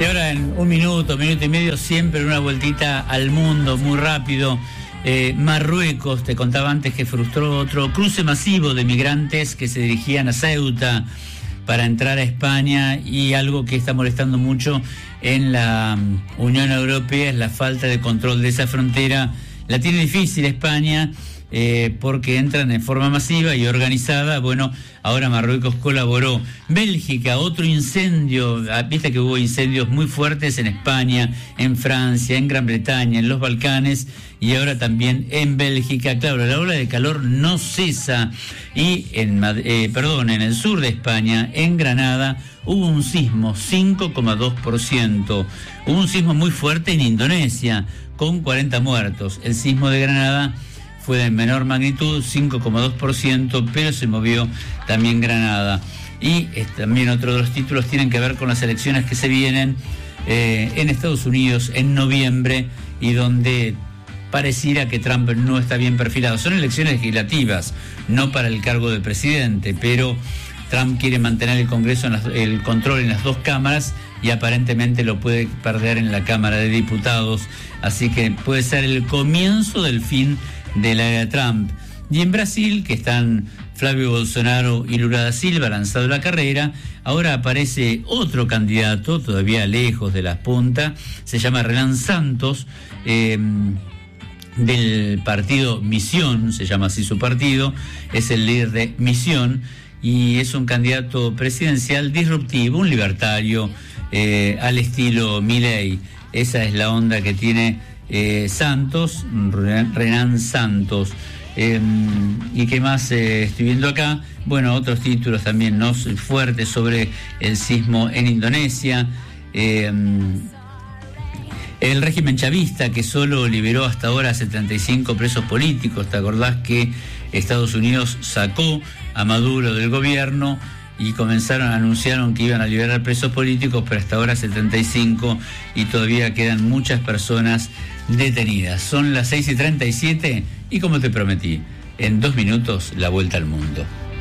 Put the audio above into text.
Y ahora en un minuto y medio, siempre una vueltita al mundo, muy rápido. Marruecos, te contaba antes que frustró otro cruce masivo de migrantes que se dirigían a Ceuta para entrar a España, y algo que está molestando mucho en la Unión Europea es la falta de control de esa frontera. La tiene difícil España porque entran en forma masiva y organizada. Bueno, ahora Marruecos colaboró. Bélgica, otro incendio. Viste que hubo incendios muy fuertes en España, en Francia, en Gran Bretaña, en los Balcanes, y ahora también en Bélgica. Claro, la ola de calor no cesa. Y en el sur de España, en Granada, hubo un sismo, 5,2%. Hubo un sismo muy fuerte en Indonesia, con 40 muertos. El sismo de Granada fue de menor magnitud, 5,2%, pero se movió también Granada. Y también otro de los títulos tienen que ver con las elecciones que se vienen en Estados Unidos en noviembre, y donde pareciera que Trump no está bien perfilado. Son elecciones legislativas, no para el cargo de presidente, pero Trump quiere mantener el Congreso, el control en las dos cámaras, y aparentemente lo puede perder en la Cámara de Diputados. Así que puede ser el comienzo del fin de la era Trump. Y en Brasil, que están Flávio Bolsonaro y Lula da Silva lanzado la carrera, ahora aparece otro candidato, todavía lejos de la punta, se llama Renan Santos, del partido Misión, se llama así su partido, es el líder de Misión, y es un candidato presidencial disruptivo, un libertario al estilo Milei. Esa es la onda que tiene Santos, Renan Santos. ¿Y qué más estoy viendo acá? Bueno, otros títulos también no fuertes sobre el sismo en Indonesia. El régimen chavista, que solo liberó hasta ahora 75 presos políticos. ¿Te acordás que Estados Unidos sacó a Maduro del gobierno y anunciaron que iban a liberar presos políticos, pero hasta ahora 75, y todavía quedan muchas personas detenidas? Son las 6:37 y, como te prometí, en 2 minutos la vuelta al mundo.